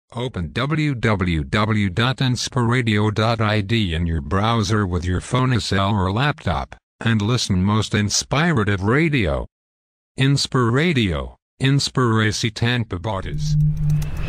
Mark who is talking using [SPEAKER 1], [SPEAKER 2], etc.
[SPEAKER 1] Open www.inspiradio.id in your browser with your phone, cell or laptop, and listen most inspirative radio. Inspiradio, Inspiracy Tanpa Borders.